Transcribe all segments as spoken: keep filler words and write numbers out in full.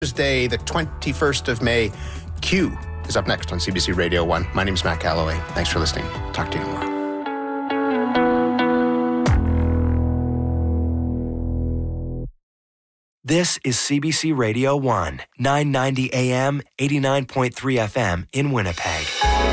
Thursday, the twenty-first of May. Q is up next on C B C Radio one. My name is Matt Calloway. Thanks for listening. Talk to you tomorrow. This is C B C Radio one, nine ninety A M, eighty-nine point three F M in Winnipeg.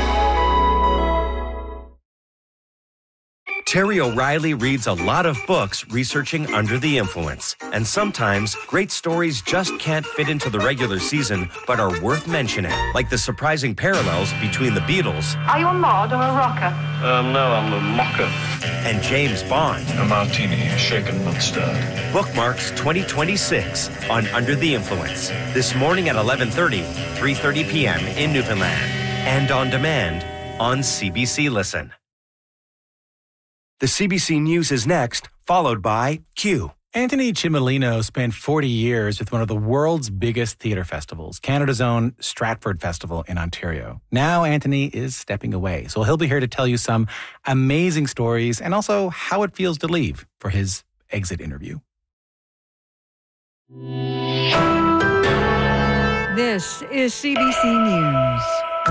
Terry O'Reilly reads a lot of books researching Under the Influence. And sometimes, great stories just can't fit into the regular season, but are worth mentioning. Like the surprising parallels between the Beatles. Are you a mod or a rocker? Um, no, I'm a mocker. And James Bond. A martini, shaken not stirred. Bookmarks twenty twenty-six on Under the Influence. This morning at eleven thirty, three thirty p.m. in Newfoundland. And on demand on C B C Listen. The C B C News is next, followed by Q. Anthony Cimolino spent forty years with one of the world's biggest theatre festivals, Canada's own Stratford Festival in Ontario. Now Anthony is stepping away, so he'll be here to tell you some amazing stories and also how it feels to leave for his exit interview. This is C B C News.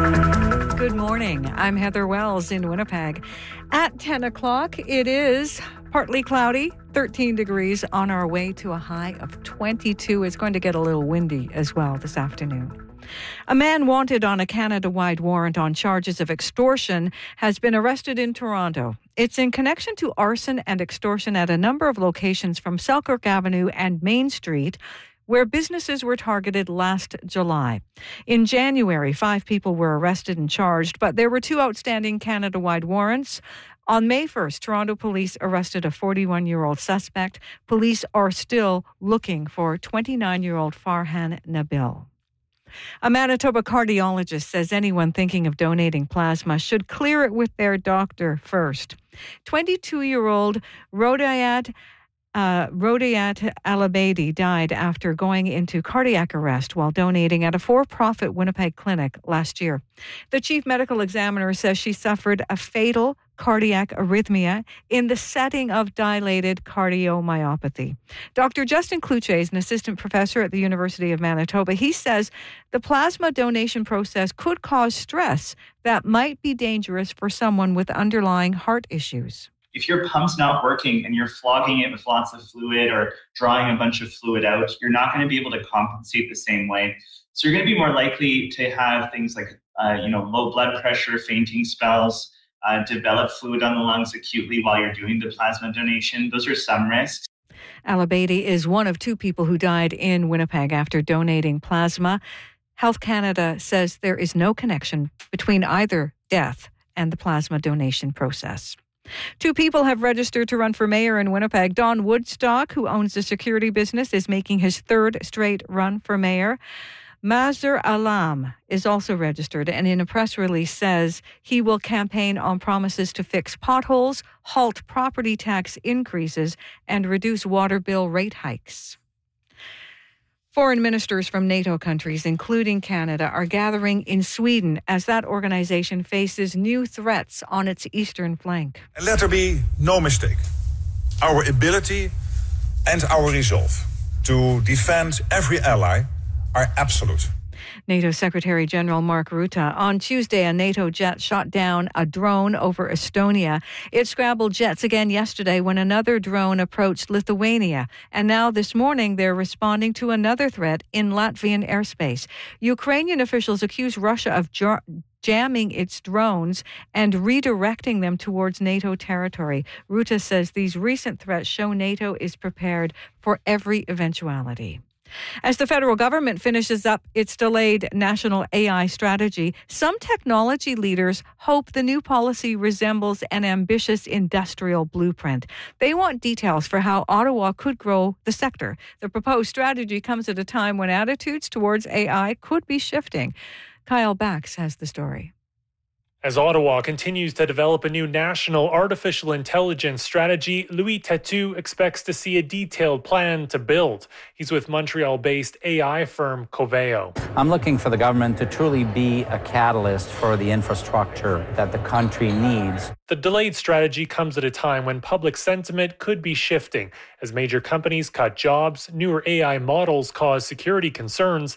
Good morning. I'm Heather Wells in Winnipeg. At ten o'clock, it is partly cloudy, thirteen degrees, on our way to a high of twenty-two. It's going to get a little windy as well this afternoon. A man wanted on a Canada-wide warrant on charges of extortion has been arrested in Toronto. It's in connection to arson and extortion at a number of locations from Selkirk Avenue and Main Street, where businesses were targeted last July. In January, five people were arrested and charged, but there were two outstanding Canada-wide warrants. On May first, Toronto police arrested a forty-one-year-old suspect. Police are still looking for twenty-nine-year-old Farhan Nabil. A Manitoba cardiologist says anyone thinking of donating plasma should clear it with their doctor first. twenty-two-year-old Rodayat Uh, Rodayat Alabadi died after going into cardiac arrest while donating at a for-profit Winnipeg clinic last year. The chief medical examiner says she suffered a fatal cardiac arrhythmia in the setting of dilated cardiomyopathy. Doctor Justin Kluche is an assistant professor at the University of Manitoba. He says the plasma donation process could cause stress that might be dangerous for someone with underlying heart issues. If your pump's not working and you're flogging it with lots of fluid or drawing a bunch of fluid out, you're not going to be able to compensate the same way. So you're going to be more likely to have things like, uh, you know, low blood pressure, fainting spells, uh, develop fluid on the lungs acutely while you're doing the plasma donation. Those are some risks. Alabadi is one of two people who died in Winnipeg after donating plasma. Health Canada says there is no connection between either death and the plasma donation process. Two people have registered to run for mayor in Winnipeg. Don Woodstock, who owns a security business, is making his third straight run for mayor. Mazhar Alam is also registered and in a press release says he will campaign on promises to fix potholes, halt property tax increases, and reduce water bill rate hikes. Foreign ministers from NATO countries, including Canada, are gathering in Sweden as that organization faces new threats on its eastern flank. And let there be no mistake. Our ability and our resolve to defend every ally are absolute. NATO Secretary General Mark Rutte. On Tuesday, a NATO jet shot down a drone over Estonia. It scrambled jets again yesterday when another drone approached Lithuania. And now this morning, they're responding to another threat in Latvian airspace. Ukrainian officials accuse Russia of jar- jamming its drones and redirecting them towards NATO territory. Rutte says these recent threats show NATO is prepared for every eventuality. As the federal government finishes up its delayed national A I strategy, some technology leaders hope the new policy resembles an ambitious industrial blueprint. They want details for how Ottawa could grow the sector. The proposed strategy comes at a time when attitudes towards A I could be shifting. Kyle Bax has the story. As Ottawa continues to develop a new national artificial intelligence strategy, Louis Têtu expects to see a detailed plan to build. He's with Montreal-based A I firm Coveo. I'm looking for the government to truly be a catalyst for the infrastructure that the country needs. The delayed strategy comes at a time when public sentiment could be shifting as major companies cut jobs, newer A I models cause security concerns,